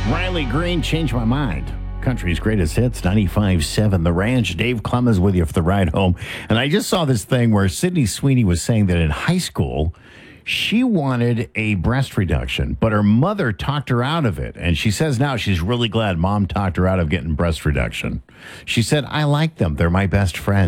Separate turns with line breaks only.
Riley Green, Changed My Mind. Country's greatest hits, 95.7 The Ranch. Dave Clemens with you for the ride home. And I just saw this thing where Sydney Sweeney was saying that in high school, she wanted a breast reduction, but her mother talked her out of it. And she says now she's really glad mom talked her out of getting breast reduction. She said, I like them. They're my best friends.